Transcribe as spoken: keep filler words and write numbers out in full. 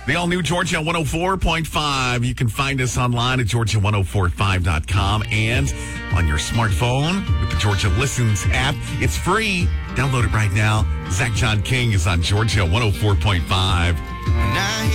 The all-new Georgia one oh four point five. You can find us online at georgia ten forty-five dot com and on your smartphone with the Georgia Listens app. It's free. Download it right now. Zach John King is on Georgia one oh four point five.